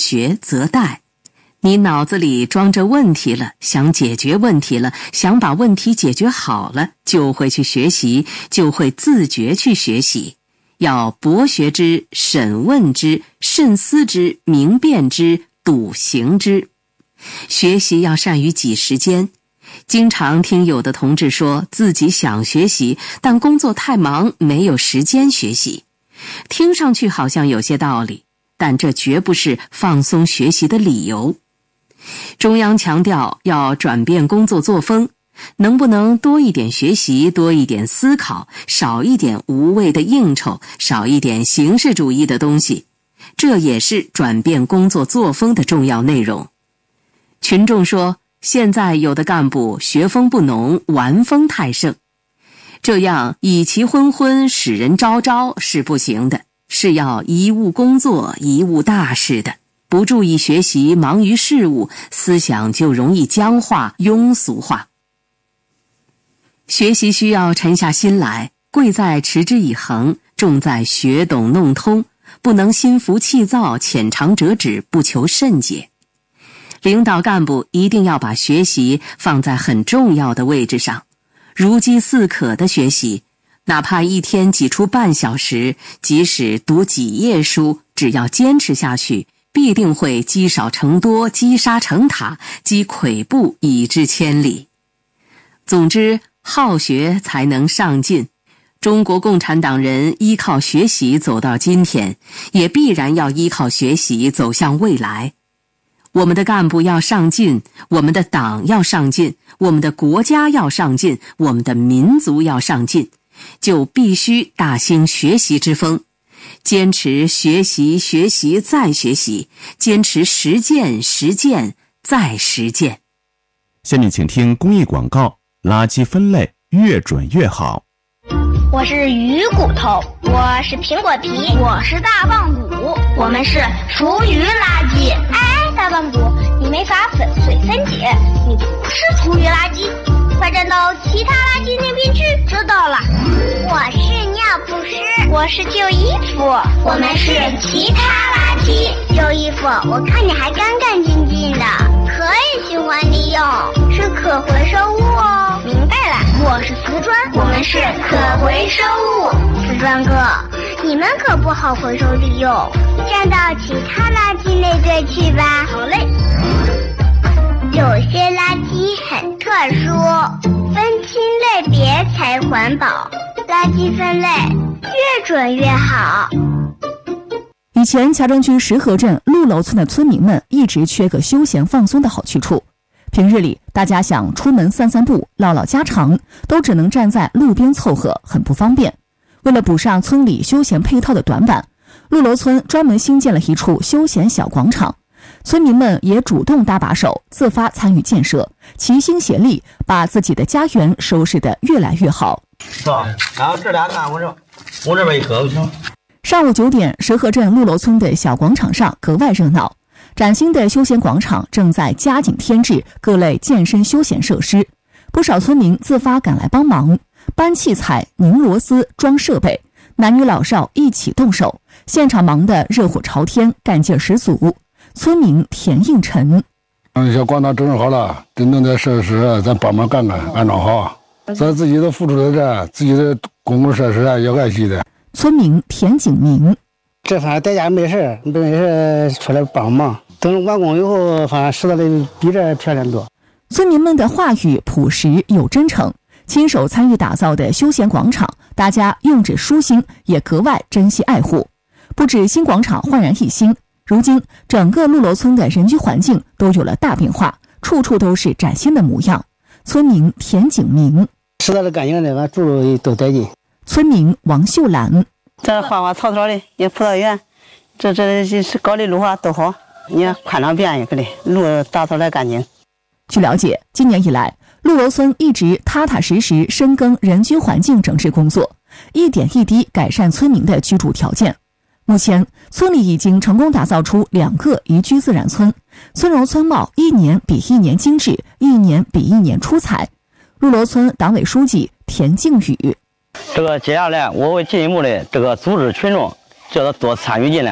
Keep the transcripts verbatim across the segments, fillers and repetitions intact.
学则殆。你脑子里装着问题了，想解决问题了，想把问题解决好了，就会去学习，就会自觉去学习。要博学之，审问之，慎思之，明辨之，笃行之。学习要善于挤时间。经常听有的同志说自己想学习，但工作太忙，没有时间学习。听上去好像有些道理，但这绝不是放松学习的理由。中央强调要转变工作作风，能不能多一点学习，多一点思考，少一点无谓的应酬，少一点形式主义的东西，这也是转变工作作风的重要内容。群众说，现在有的干部学风不浓，玩风太盛，这样以其昏昏，使人昭昭是不行的，是要贻误工作，贻误大事的。不注意学习，忙于事务，思想就容易僵化、庸俗化。学习需要沉下心来，贵在持之以恒，重在学懂弄通，不能心浮气躁、浅尝辄止，不求甚解。领导干部一定要把学习放在很重要的位置上，如饥似渴的学习，哪怕一天挤出半小时，即使读几页书，只要坚持下去，必定会积少成多，积沙成塔，积跬步以至千里。总之，好学才能上进。中国共产党人依靠学习走到今天，也必然要依靠学习走向未来。我们的干部要上进，我们的党要上进，我们的国家要上进，我们的民族要上进，就必须大兴学习之风。坚持学习，学习再学习，坚持实践，实践再实践。 下面请听公益广告，垃圾分类越准越好。 我是鱼骨头，我是苹果皮，我是大棒骨，我们是厨余垃圾。哎，大棒骨，你没法粉碎分解，你不是厨余垃圾，快站到其他垃圾那边去。知道了。我是尿不湿，我是旧衣服，我们是其他垃圾。旧衣服我看你还干干净净的，可以循环利用，是可回收物哦。明白了，我是瓷砖，我们是可回收物。瓷砖哥，你们可不好回收利用，站到其他垃圾那队去吧。好嘞。有些垃圾很特殊，分清类别才环保，垃圾分类越准越好。 以前乔城区石河镇陆楼村的村民们一直缺个休闲放松的好去处，平日里大家想出门散散步、唠唠家常，都只能站在路边凑合，很不方便。为了补上村里休闲配套的短板，陆楼村专门新建了一处休闲小广场，村民们也主动搭把手，自发参与建设，齐心协力，把自己的家园收拾得越来越好。 是吧？然后这俩干我这，我这边一搁就行。 上午九点，石河镇陆楼村的小广场上格外热闹。崭新的休闲广场正在加紧添置各类健身休闲设施，不少村民自发赶来帮忙，搬器材、拧螺丝、装设备，男女老少一起动手，现场忙得热火朝天，干劲十足。村民田应晨： 嗯，小广场整整好了，真正的设施咱帮忙干干，安装好。咱自己都付出的这，自己的公共设施要爱惜的。 村民田景明： 这反正在家没事，没事出来帮忙。等完工以后，反正拾到的比这漂亮多。 村民们的话语朴实又真诚，亲手参与打造的休闲广场，大家用之舒心，也格外珍惜爱护。不止新广场焕然一新，如今整个陆楼村的人居环境都有了大变化，处处都是崭新的模样。村民田景明： 拾到的干净的，完住路都带劲。 村民王秀兰： 这花花草草的，也葡萄园，这这是高的路啊都好，你看宽敞便宜，可得路打扫得干净。 据了解，今年以来，陆楼村一直踏踏实实深耕人居环境整治工作，一点一滴改善村民的居住条件。目前，村里已经成功打造出两个宜居自然村，村容村貌一年比一年精致，一年比一年出彩。陆楼村党委书记田靖宇： 这个接下来我会进一步的这个组织群众，叫他多参与进来，这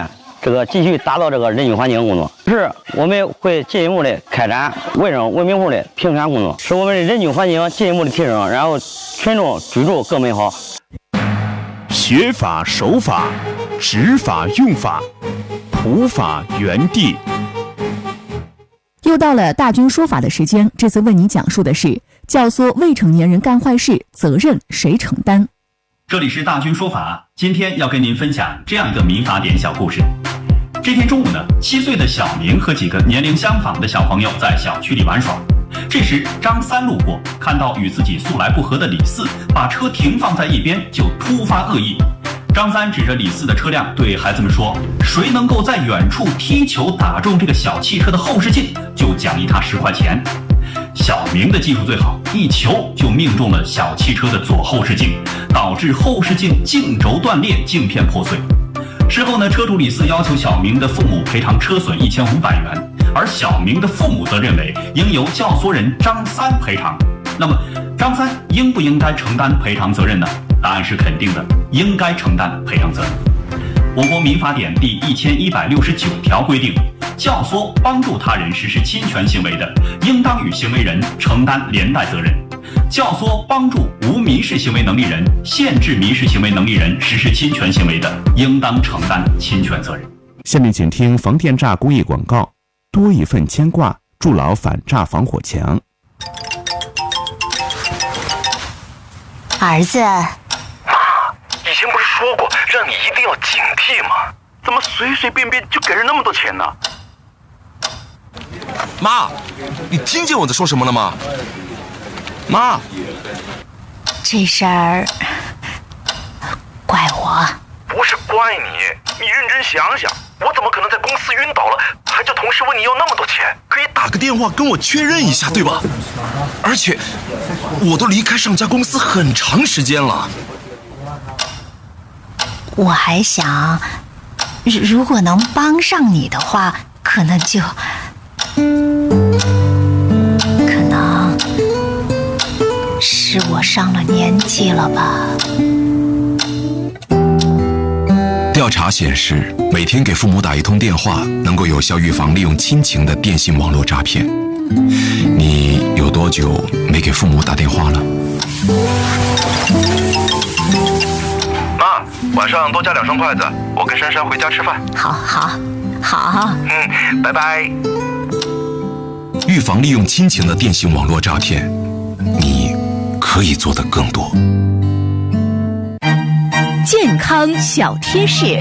这个继续打造这个人居环境工作。是我们会进一步的开展卫生文明户的评选工作，使我们的人居环境进一步的提升，然后群众居住更美好。 学法守法，执法用法，普法原地。 又到了大军说法的时间，这次为你讲述的是教唆未成年人干坏事，责任谁承担？ 这里是大军说法，今天要跟您分享这样一个民法典小故事。这天中午呢，七岁的小明和几个年龄相仿的小朋友在小区里玩耍。这时张三路过，看到与自己素来不合的李四把车停放在一边，就突发恶意。张三指着李四的车辆对孩子们说，谁能够在远处踢球打中这个小汽车的后视镜，就奖励他十块钱。小明的技术最好，一球就命中了小汽车的左后视镜，导致后视镜镜轴断裂，镜片破碎。事后呢，车主李四要求小明的父母赔偿车损一千五百元，而小明的父母则认为应由教唆人张三赔偿。那么张三应不应该承担赔偿责任呢？答案是肯定的，应该承担赔偿责任。我国民法典第一千一百六十九条规定，教唆帮助他人实施侵权行为的，应当与行为人承担连带责任。教唆帮助无民事行为能力人限制民事行为能力人实施侵权行为的，应当承担侵权责任。 下面请听防电诈公益广告，多一份牵挂，筑牢反诈防火墙。 儿子， 妈，以前不是说过让你一定要警惕吗？怎么随随便便就给人那么多钱呢？ 妈，你听见我在说什么了吗？妈， 这事儿怪我。 不是怪你，你认真想想，我怎么可能在公司晕倒了，还叫同事问你要那么多钱？ 可以打个电话跟我确认一下，对吧？而且我都离开上家公司很长时间了。 我还想，如果能帮上你的话，可能就可能是我上了年纪了吧。 调查显示，每天给父母打一通电话，能够有效预防利用亲情的电信网络诈骗。你有多久没给父母打电话了？ 妈，晚上多加两双筷子，我跟珊珊回家吃饭。 好，好，好。 嗯，拜拜。 预防利用亲情的电信网络诈骗，你可以做得更多。 健康小贴士。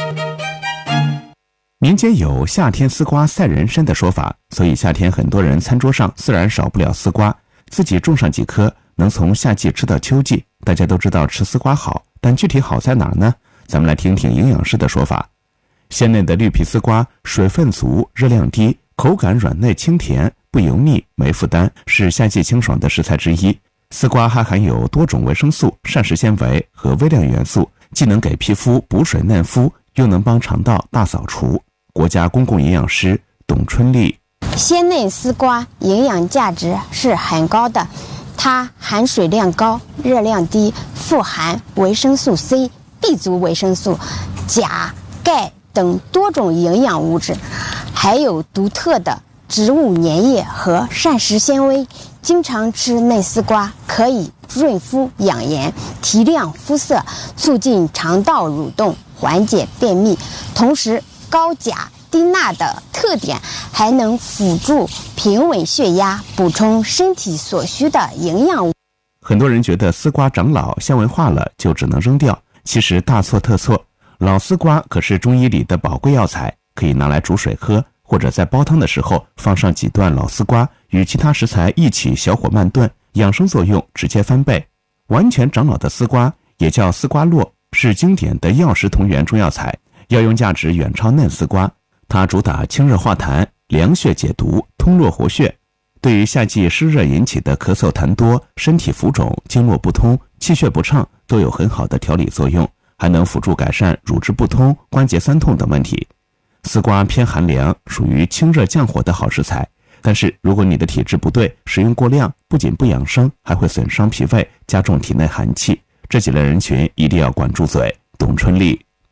民间有夏天丝瓜赛人参的说法，所以夏天很多人餐桌上自然少不了丝瓜，自己种上几颗，能从夏季吃到秋季。大家都知道吃丝瓜好，但具体好在哪儿呢？咱们来听听营养师的说法。鲜嫩的绿皮丝瓜水分足，热量低，口感软嫩清甜，不油腻，没负担，是夏季清爽的食材之一。丝瓜还含有多种维生素、膳食纤维和微量元素，既能给皮肤补水嫩肤，又能帮肠道大扫除。国家公共营养师董春丽： 鲜嫩丝瓜营养价值是很高的，它含水量高，热量低，富含维生素 C、B 族维生素、钾、钙等多种营养物质，还有独特的植物粘液和膳食纤维。经常吃嫩丝瓜可以润肤养颜，提亮肤色，促进肠道蠕动，缓解便秘。同时高钾低钠的特点还能辅助平稳血压，补充身体所需的营养物。 很多人觉得丝瓜长老香味化了就只能扔掉，其实大错特错。老丝瓜可是中医里的宝贵药材，可以拿来煮水喝，或者在煲汤的时候放上几段老丝瓜，与其他食材一起小火慢炖，养生作用直接翻倍。完全长老的丝瓜也叫丝瓜络，是经典的药食同源中药材，药用价值远超嫩丝瓜。它主打清热化痰、凉血解毒、通络活血，对于夏季湿热引起的咳嗽痰多、身体浮肿、经络不通、气血不畅都有很好的调理作用，还能辅助改善乳汁不通、关节酸痛等问题。丝瓜偏寒凉，属于清热降火的好食材，但是如果你的体质不对，食用过量，不仅不养生，还会损伤脾胃，加重体内寒气。这几类人群一定要管住嘴。董春丽：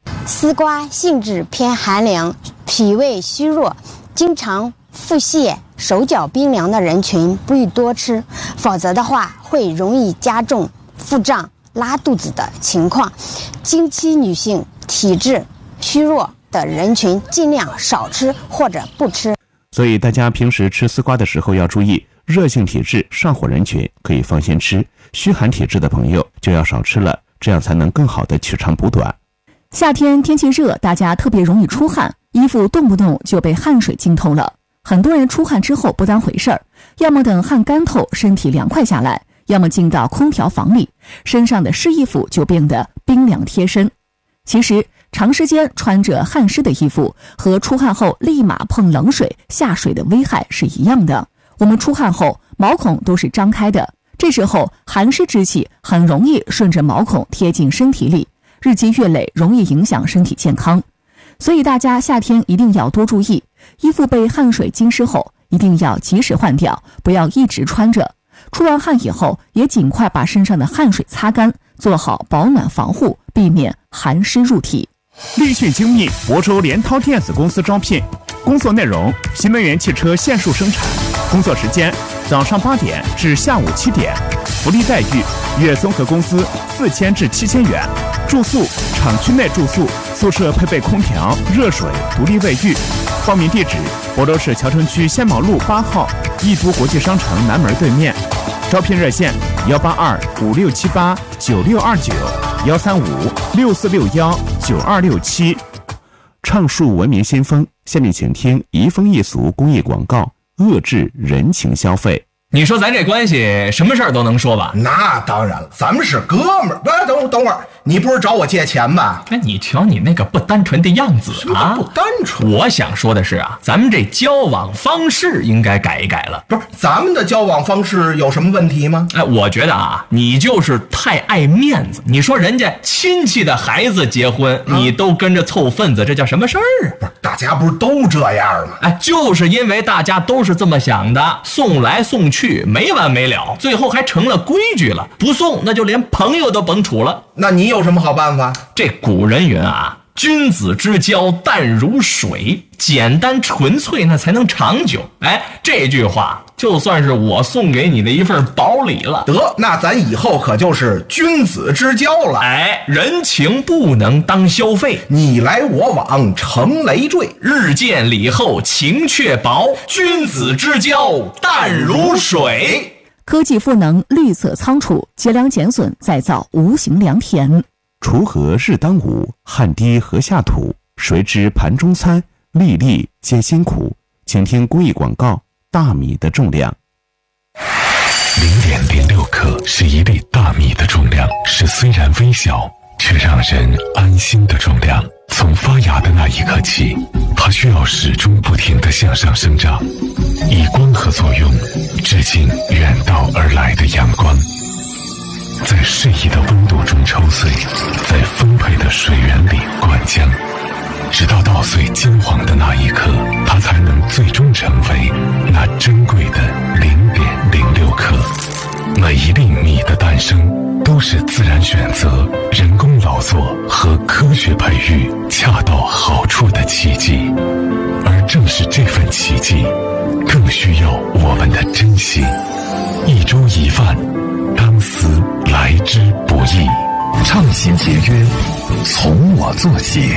丝瓜性质偏寒凉，脾胃虚弱，经常腹泻、手脚冰凉的人群不宜多吃，否则的话会容易加重腹胀、拉肚子的情况。经期女性、体质虚弱的人群尽量少吃或者不吃。 所以大家平时吃丝瓜的时候要注意，热性体质、上火人群可以放心吃，虚寒体质的朋友就要少吃了，这样才能更好的取长补短。 夏天天气热，大家特别容易出汗，衣服动不动就被汗水浸透了。很多人出汗之后不当回事儿，要么等汗干透，身体凉快下来，要么进到空调房里，身上的湿衣服就变得冰凉贴身。其实长时间穿着汗湿的衣服和出汗后立马碰冷水下水的危害是一样的。我们出汗后毛孔都是张开的，这时候寒湿之气很容易顺着毛孔贴进身体里，日积月累容易影响身体健康。所以大家夏天一定要多注意，衣服被汗水浸湿后一定要及时换掉，不要一直穿着。出完汗以后也尽快把身上的汗水擦干，做好保暖防护，避免寒湿入体。 立讯精密亳州联涛电子公司招聘，工作内容：新能源汽车线束生产，工作时间早上八点至下午七点，福利待遇：月综合工资四千至七千元，住宿厂区内住宿，宿舍配备空调、热水、独立卫浴。报名地址：亳州市桥城区仙毛路八号易都国际商城南门对面。招聘热线：幺八二五六七八九六二九，幺三五六四六幺九二六七。畅述文明先锋，下面请听移风易俗公益广告，遏制人情消费。 你说咱这关系什么事儿都能说吧？ 那当然了，咱们是哥们儿。哎，等会儿等会儿，你不是找我借钱吧？ 哎，你瞧你那个不单纯的样子啊！ 什么不单纯？ 我想说的是啊，咱们这交往方式应该改一改了。 不是，咱们的交往方式有什么问题吗？ 哎，我觉得啊，你就是太爱面子。你说人家亲戚的孩子结婚，啊、你都跟着凑份子，这叫什么事儿啊？ 不是，大家不是都这样吗？ 哎，就是因为大家都是这么想的，送来送去。去没完没了，最后还成了规矩了，不送那就连朋友都甭处了。 那你有什么好办法？ 这古人云啊，君子之交淡如水，简单纯粹那才能长久。哎，这句话就算是我送给你的一份薄礼了。 得，那咱以后可就是君子之交了。 哎，人情不能当消费， 你来我往成累赘， 日渐礼后情却薄，君子之交淡如水。 科技赋能绿色仓储，节粮减损，再造无形良田。 锄禾日当午，汗滴禾下土，谁知盘中餐，粒粒皆辛苦。请听公益广告，大米的重量。 零点零六克是一粒大米的重量，是虽然微小却让人安心的重量。从发芽的那一刻起，它需要始终不停地向上生长，以光合作用致敬远道而来的阳光，在适宜的温度中抽穗，在丰沛的水源里灌浆，直到稻穗金黄的那一刻，它才能最终成为那珍贵的零点零六克。每一粒米的诞生都是自然选择、人工劳作和科学培育恰到好处的奇迹，而正是这份奇迹更需要我们的珍惜。一粥一饭，当思来之不易， 倡行节约，从我做起。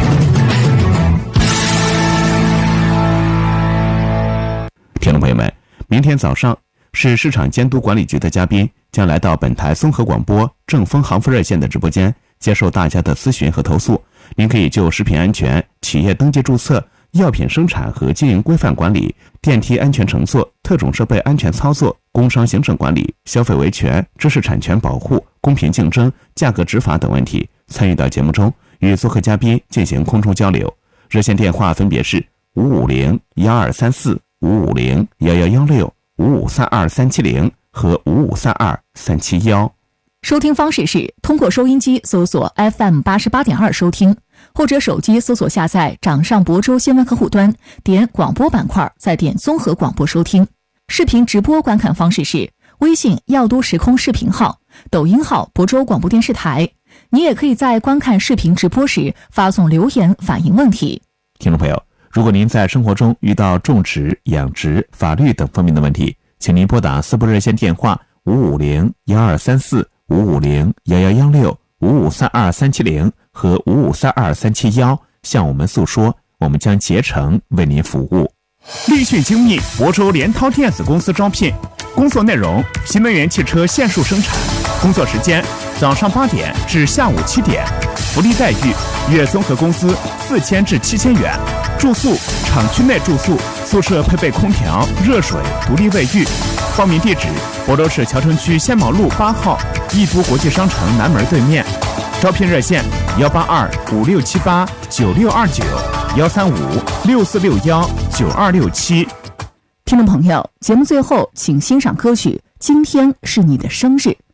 听众朋友们，明天早上市市场监督管理局的嘉宾将来到本台综合广播正风行富热线的直播间，接受大家的咨询和投诉。您可以就食品安全、企业登记注册、药品生产和经营规范管理、电梯安全乘坐、特种设备安全操作、工商行政管理、消费维权、知识产权保护、公平竞争、价格执法等问题参与到节目中，与做客嘉宾进行空中交流。热线电话分别是五五零幺二三四、五五零幺幺幺六、五五三二三七零和五五三二三七幺。 收听方式是通过收音机搜索 F M 八十八点二收听，或者手机搜索下载掌上亳州新闻客户端，点广播板块，再点综合广播收听。视频直播观看方式是微信药都时空视频号、抖音号亳州广播电视台、 你也可以在观看视频直播时发送留言反映问题。 听众朋友，如果您在生活中遇到种植、养殖、法律等方面的问题，请您拨打四部热线电话五五零幺二三四、五五零幺幺幺六、五五三二三七零和五五三二三七幺向我们诉说，我们将竭诚为您服务。 立讯精密亳州联涛电子公司招聘，工作内容：新能源汽车线束生产，工作时间早上八点至下午七点，福利待遇：月综合工资四千至七千元，住宿厂区内住宿，宿舍配备空调、热水、独立卫浴。报名地址：亳州市谯城区仙毛路八号易都国际商城南门对面。招聘热线：幺八二五六七八九六二九，幺三五六四六幺九二六七。 听众朋友，节目最后请欣赏歌曲《今天是你的生日》。